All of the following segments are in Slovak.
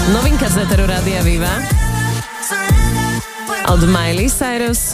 Novinka z éteru Rádia Viva od Miley Cyrus.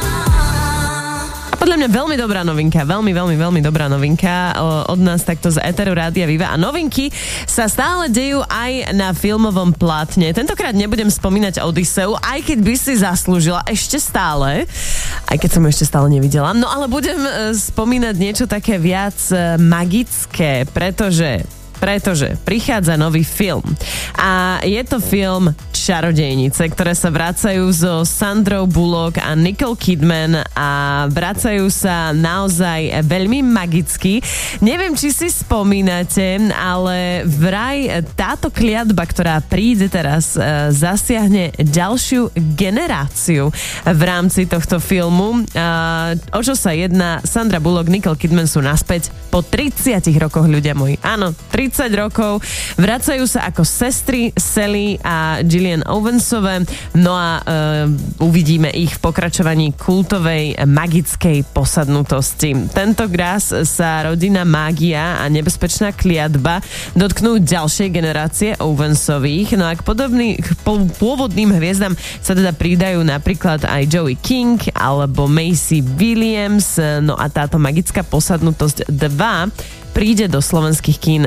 A podľa mňa veľmi dobrá novinka, veľmi dobrá novinka od nás takto z éteru Rádia Viva. A novinky sa stále dejú aj na filmovom plátne. Tentokrát nebudem spomínať Odyseu, aj keď by si zaslúžila ešte stále, aj keď som ju ešte stále nevidela. No ale budem spomínať niečo také viac magické, pretože prichádza nový film. A je to film Čarodejnice, ktoré sa vracajú so Sandrou Bullock a Nicole Kidman a vracajú sa naozaj veľmi magicky. Neviem, či si spomínate, ale vraj táto kliatba, ktorá príde teraz, zasiahne ďalšiu generáciu v rámci tohto filmu. O čo sa jedná? Sandra Bullock, Nicole Kidman sú naspäť po 30 rokoch, ľudia moji. Áno, 30 rokov. Vracajú sa ako sestry Sally a Gillian Owensové. No a uvidíme ich v pokračovaní kultovej magickej posadnutosti. Tentokrát sa rodina mágia a nebezpečná kliatba dotknú ďalšej generácie Owensových. No a k pôvodným hviezdam sa teda pridajú napríklad aj Joey King alebo Macy Williams. No a táto magická posadnutosť 2 príde do slovenských kín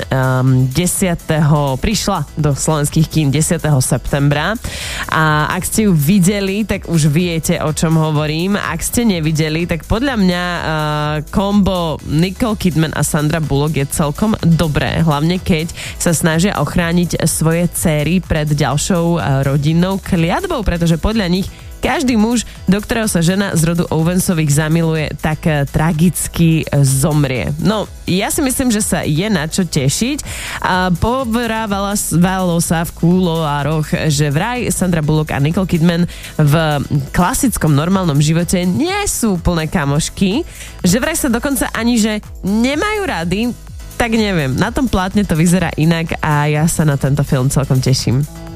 prišla do slovenských kín 10. septembra a ak ste ju videli, tak už viete, o čom hovorím. Ak ste nevideli, tak podľa mňa kombo Nicole Kidman a Sandra Bullock je celkom dobré, hlavne keď sa snažia ochrániť svoje céry pred ďalšou rodinnou kliatbou, pretože podľa nich každý muž, do ktorého sa žena z rodu Owensových zamiluje, tak tragicky zomrie. No, ja si myslím, že sa je na čo tešiť. A povrávalo sa v kúloároch, že vraj Sandra Bullock a Nicole Kidman v klasickom normálnom živote nie sú plné kamošky, že vraj sa dokonca ani, že nemajú rady, tak neviem. Na tom plátne to vyzerá inak a ja sa na tento film celkom teším.